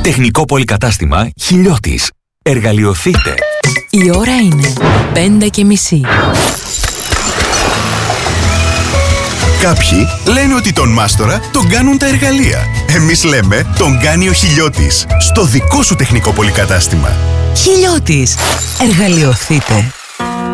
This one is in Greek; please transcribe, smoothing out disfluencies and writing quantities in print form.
Τεχνικό πολυκατάστημα Χιλιώτης. Εργαλειοθείτε. Η ώρα είναι 5:30. Κάποιοι λένε ότι τον μάστορα τον κάνουν τα εργαλεία. Εμείς λέμε τον κάνει ο Χιλιώτης. Στο δικό σου τεχνικό πολυκατάστημα. Χιλιώτης. Εργαλειοθείτε.